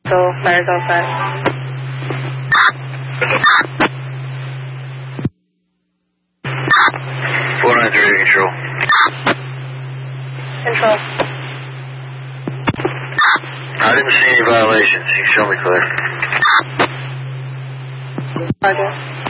So, fires outside. Control. Control. I didn't see any violations. You show me clear. Roger.